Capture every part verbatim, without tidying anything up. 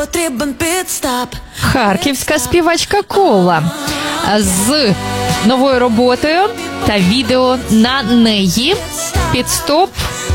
Харківська співачка Кола з новою роботою та відео на неї. Підстоп,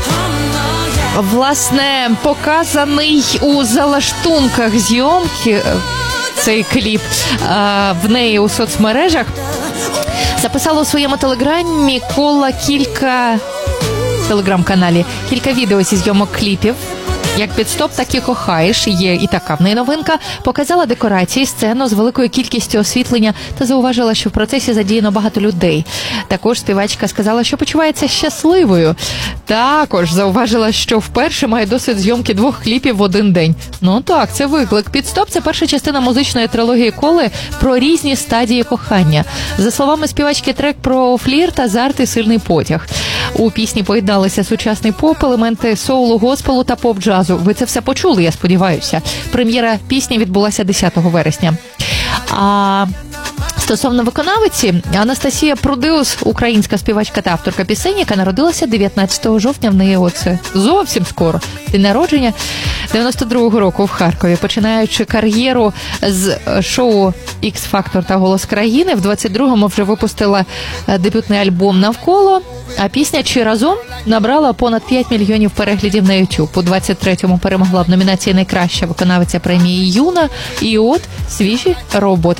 власне, показаний у залаштунках зйомки цей кліп в неї у соцмережах. Записала у своєму телеграмі Кола кілька телеграм-каналі кілька відео зі зйомок кліпів. Як підстоп, так і кохаєш. Є і така в неї новинка. Показала декорації, сцену з великою кількістю освітлення та зауважила, що в процесі задіяно багато людей. Також співачка сказала, що почувається щасливою. Також зауважила, що вперше має досвід зйомки двох кліпів в один день. Ну так, це виклик. Підстоп – це перша частина музичної трилогії Коли про різні стадії кохання. За словами співачки, трек про флірт, азарт і сильний потяг. У пісні поєдналися сучасний поп, елементи соулу, госпелу та поп-джазу. Ви це все почули, я сподіваюся. Прем'єра пісні відбулася десятого вересня. А стосовно виконавиці, Анастасія Прудеус, українська співачка та авторка пісень, яка народилася дев'ятнадцятого жовтня, в неї оце зовсім скоро, день народження, дев'яносто другого року в Харкові. Починаючи кар'єру з шоу «Ікс-Фактор» та «Голос країни», в двадцять другому вже випустила дебютний альбом «Навколо», а пісня «Чи разом» набрала понад п'ять мільйонів переглядів на YouTube. У двадцять третьому перемогла в номінації «Найкраща виконавиця» премії «Юна». І от свіжі роботи